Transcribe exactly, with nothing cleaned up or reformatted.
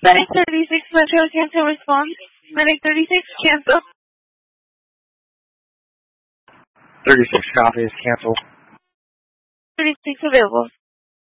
Medic thirty-six, Metro cancel response. Medic thirty-six, cancel. thirty-six, copy is cancel. thirty-six available.